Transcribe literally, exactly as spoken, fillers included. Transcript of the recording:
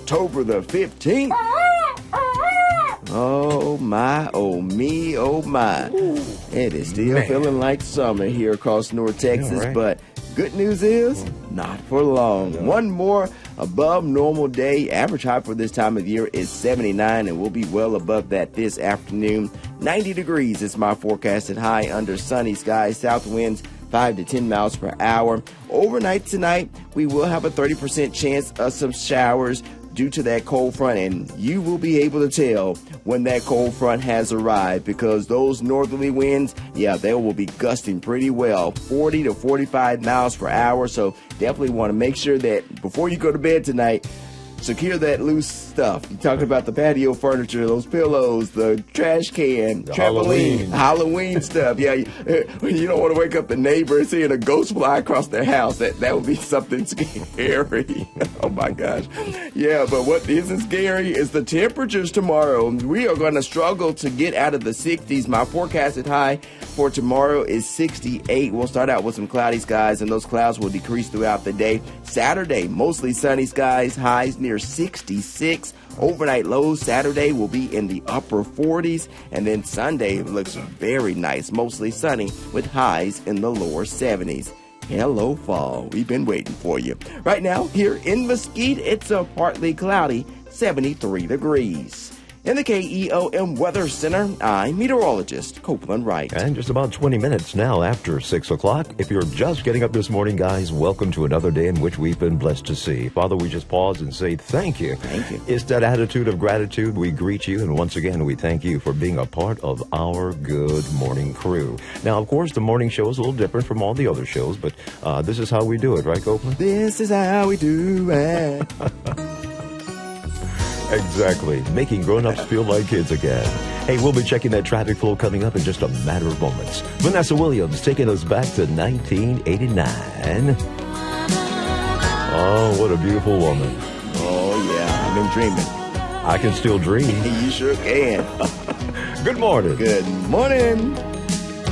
October the fifteenth. Oh, my, oh, me, oh, my. Ooh, it is still man. feeling like summer here across North Texas, yeah, right. But good news is not for long. One more above normal day. Average high for this time of year is seventy-nine, and we'll be well above that this afternoon. ninety degrees is my forecasted high under sunny skies. South winds five to ten miles per hour. Overnight tonight, we will have a thirty percent chance of some showers due to that cold front, and you will be able to tell when that cold front has arrived because those northerly winds, yeah, they will be gusting pretty well, forty to forty-five miles per hour. So definitely want to make sure that before you go to bed tonight, secure that loose stuff. You're talking about the patio furniture, those pillows, the trash can, the trampoline, Halloween, Halloween stuff. Yeah, you, you don't want to wake up the neighbor and seeing a ghost fly across their house. That that would be something scary. Oh my gosh. Yeah, but what isn't scary is the temperatures tomorrow. We are going to struggle to get out of the sixties. My forecasted high for tomorrow is sixty-eight. We'll start out with some cloudy skies, and those clouds will decrease throughout the day. Saturday, mostly sunny skies, highs near sixty-six. Overnight lows Saturday will be in the upper forties, and then Sunday looks very nice, mostly sunny with highs in the lower seventies. Hello, fall. We've been waiting for you. Right now, here in Mesquite, it's a partly cloudy seventy-three degrees. In the K E O M Weather Center, I'm meteorologist Copeland Wright. And just about twenty minutes now after six o'clock. If you're just getting up this morning, guys, welcome to another day in which we've been blessed to see. Father, we just pause and say thank you. Thank you. It's that attitude of gratitude. We greet you, and once again, we thank you for being a part of our good morning crew. Now, of course, the morning show is a little different from all the other shows, but uh, this is how we do it, right, Copeland? This is how we do it. Exactly. Making grown-ups feel like kids again. Hey, we'll be checking that traffic flow coming up in just a matter of moments. Vanessa Williams taking us back to nineteen eighty-nine. Oh, what a beautiful woman. Oh, yeah. I've been dreaming. I can still dream. You sure can. Good morning. Good morning.